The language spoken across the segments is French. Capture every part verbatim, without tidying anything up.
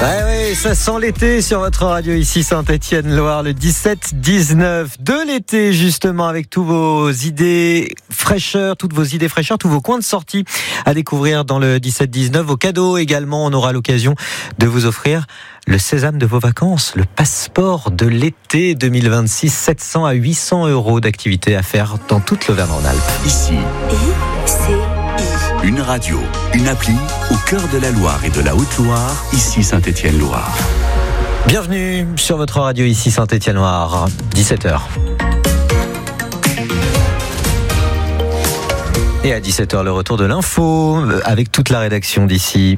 Ouais, ouais, ça sent l'été sur votre radio ici Saint-Étienne-Loire, le dix-sept dix-neuf de l'été justement, avec tous vos idées fraîcheurs, toutes vos idées fraîcheurs, tous vos coins de sortie à découvrir dans le dix-sept dix-neuf. Vos cadeaux également, on aura l'occasion de vous offrir le sésame de vos vacances, le passeport de l'été deux mille vingt-six, sept cents à huit cents euros d'activités à faire dans toute l'Auvergne-Rhône-Alpes. Ici, I C I. Une radio, une appli au cœur de la Loire et de la Haute-Loire, ici Saint-Étienne-Loire. Bienvenue sur votre radio ici Saint-Étienne-Loire, dix-sept heures. Et à dix-sept heures, le retour de l'info avec toute la rédaction d'ici.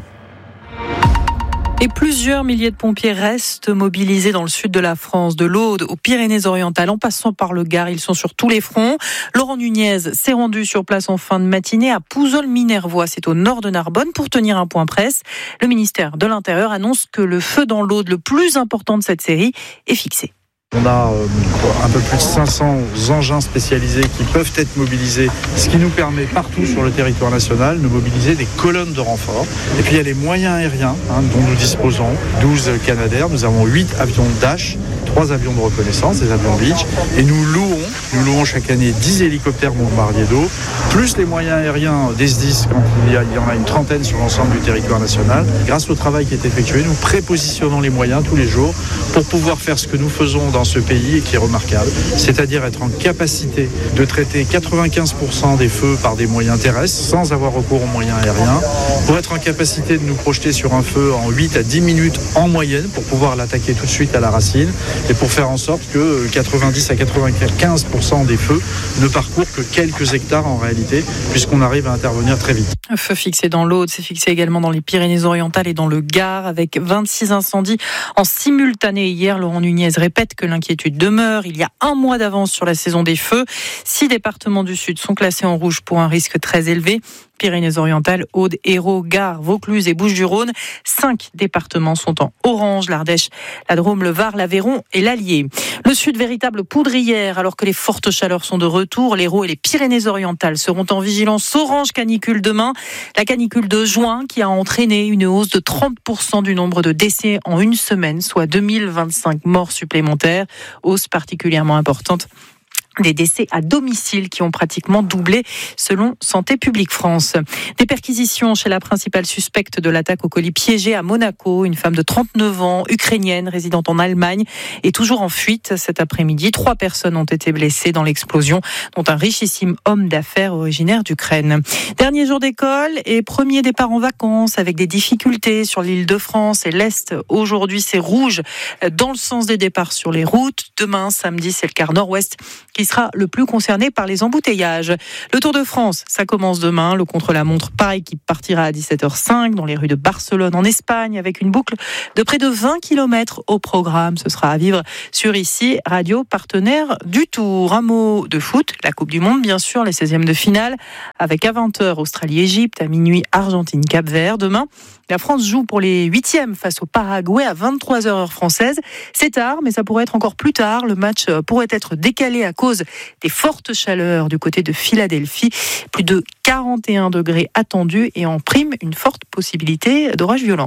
Et plusieurs milliers de pompiers restent mobilisés dans le sud de la France, de l'Aude aux Pyrénées-Orientales, en passant par le Gard. Ils sont sur tous les fronts. Laurent Nunez s'est rendu sur place en fin de matinée à Pouzols-Minervois, c'est au nord de Narbonne, pour tenir un point presse. Le ministère de l'Intérieur annonce que le feu dans l'Aude, le plus important de cette série, est fixé. On a euh, un peu plus de cinq cents engins spécialisés qui peuvent être mobilisés, ce qui nous permet partout sur le territoire national de mobiliser des colonnes de renfort. Et puis il y a les moyens aériens hein, dont nous disposons, douze Canadair, nous avons huit avions Dash, trois avions de reconnaissance, des avions Beech, et nous louons, nous louons chaque année dix hélicoptères bombardiers d'eau, plus les moyens aériens des S D I S quand il y, a, il y en a une trentaine sur l'ensemble du territoire national. Grâce au travail qui est effectué, nous prépositionnons les moyens tous les jours pour pouvoir faire ce que nous faisons dans ce pays et qui est remarquable, c'est-à-dire être en capacité de traiter quatre-vingt-quinze pour cent des feux par des moyens terrestres sans avoir recours aux moyens aériens, pour être en capacité de nous projeter sur un feu en huit à dix minutes en moyenne pour pouvoir l'attaquer tout de suite à la racine et pour faire en sorte que quatre-vingt-dix à quatre-vingt-quinze pour cent des feux ne parcourent que quelques hectares en réalité, puisqu'on arrive à intervenir très vite. Un feu fixé dans l'Aude, c'est fixé également dans les Pyrénées-Orientales et dans le Gard, avec vingt-six incendies en simultané hier. Laurent Nunez répète que l'inquiétude demeure. Il y a un mois d'avance sur la saison des feux. Six départements du Sud sont classés en rouge pour un risque très élevé. Pyrénées-Orientales, Aude, Hérault, Gard, Vaucluse et Bouches-du-Rhône. Cinq départements sont en orange, l'Ardèche, la Drôme, le Var, l'Aveyron et l'Allier. Le Sud, véritable poudrière, alors que les fortes chaleurs sont de retour. L'Hérault et les Pyrénées-Orientales seront en vigilance orange canicule demain. La canicule de juin qui a entraîné une hausse de trente pour cent du nombre de décès en une semaine, soit deux mille vingt-cinq morts supplémentaires. Hausse particulièrement importante des décès à domicile qui ont pratiquement doublé selon Santé publique France. Des perquisitions chez la principale suspecte de l'attaque au colis piégé à Monaco. Une femme de trente-neuf ans, ukrainienne, résidente en Allemagne, est toujours en fuite cet après-midi. Trois personnes ont été blessées dans l'explosion, dont un richissime homme d'affaires originaire d'Ukraine. Dernier jour d'école et premier départ en vacances avec des difficultés sur l'Île-de-France et l'Est. Aujourd'hui, c'est rouge dans le sens des départs sur les routes. Demain, samedi, c'est le quart nord-ouest qui sera le plus concerné par les embouteillages. Le Tour de France, ça commence demain. Le contre-la-montre par équipe partira à dix-sept heures cinq dans les rues de Barcelone en Espagne avec une boucle de près de vingt kilomètres au programme. Ce sera à vivre sur ici, radio partenaire du Tour. Un mot de foot, la Coupe du Monde bien sûr, les seizièmes de finale avec à vingt heures Australie-Égypte, à minuit Argentine-Cap-Vert. Demain, la France joue pour les huitièmes face au Paraguay à vingt-trois heures heure française. C'est tard, mais ça pourrait être encore plus tard. Le match pourrait être décalé à cause des fortes chaleurs du côté de Philadelphie. Plus de quarante et un degrés attendus et en prime, une forte possibilité d'orage violent.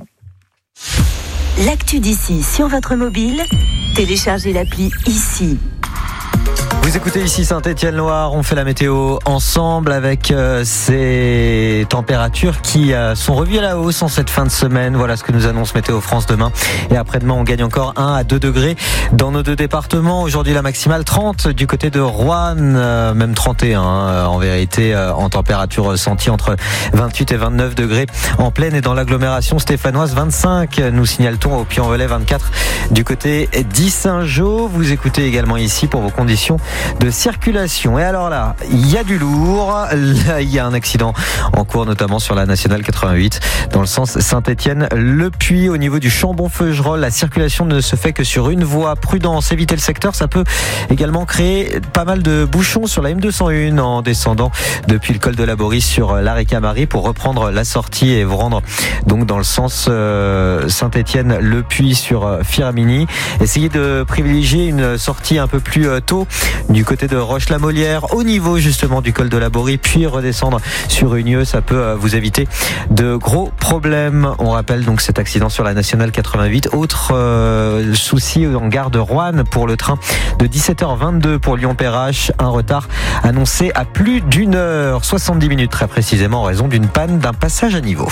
L'actu d'ici sur votre mobile, téléchargez l'appli ici. Vous écoutez ici Saint-Étienne-Loire, on fait la météo ensemble avec euh, ces températures qui euh, sont revues à la hausse en cette fin de semaine. Voilà ce que nous annonce Météo France demain. Et après-demain, on gagne encore un à deux degrés dans nos deux départements. Aujourd'hui, la maximale trente du côté de Roanne, euh, même trente et un euh, en vérité euh, en température ressentie entre vingt-huit et vingt-neuf degrés en plaine et dans l'agglomération stéphanoise vingt-cinq. Nous signale-t-on au Puy-en-Velay vingt-quatre du côté d'Issingeaux. Vous écoutez également ici pour vos conditions de circulation. Et alors là, il y a du lourd. Là, il y a un accident en cours, notamment sur la nationale quatre-vingt-huit, dans le sens Saint-Étienne-Le Puy. Au niveau du Chambon-Feugerolles, la circulation ne se fait que sur une voie. Prudence, évitez le secteur. Ça peut également créer pas mal de bouchons sur la M deux cent un en descendant depuis le col de la Boris sur l'arrêt Camary pour reprendre la sortie et vous rendre donc dans le sens euh, Saint-Étienne-Le Puy sur euh, Firminy. Essayez de privilégier une sortie un peu plus euh, tôt du côté de Roche-la-Molière, au niveau justement du col de la Borie, puis redescendre sur Unieux. Ça peut vous éviter de gros problèmes. On rappelle donc cet accident sur la nationale quatre-vingt-huit. Autre euh, souci en gare de Roanne pour le train de dix-sept heures vingt-deux pour Lyon-Perrache. Un retard annoncé à plus d'une heure, soixante-dix minutes très précisément, en raison d'une panne d'un passage à niveau.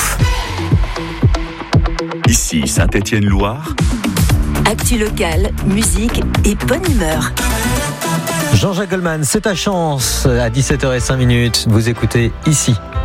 Ici Saint-Étienne-Loire. Actu locale, musique et bonne humeur. Jean-Jacques Goldman, c'est ta chance à dix-sept heures zéro cinq. Vous écoutez ici